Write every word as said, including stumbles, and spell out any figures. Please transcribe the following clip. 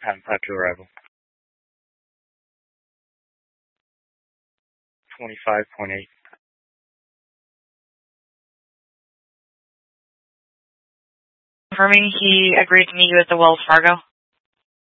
Time five to arrival. twenty-five point eight. Confirming he agreed to meet you at the Wells Fargo.